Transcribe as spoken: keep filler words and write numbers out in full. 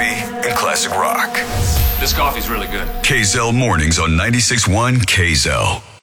coffee, and classic rock. This coffee's really good. K Z L Mornings on ninety-six point one K Z L.